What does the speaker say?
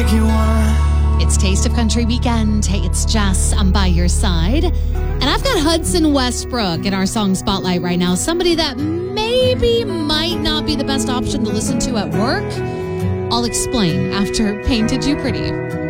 It's Taste of Country Weekend. Hey, it's Jess. I'm by your side. And I've got Hudson Westbrook in our song spotlight right now. Somebody that maybe might not be the best option to listen to at work. I'll explain after Painted You Pretty.